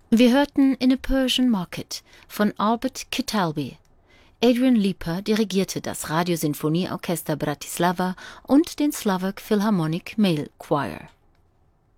Wir hörten In a Persian Market von Albert Catalby. Adrian Lieper dirigierte das Radiosinfonieorchester Bratislava und den Slovak Philharmonic Male Choir.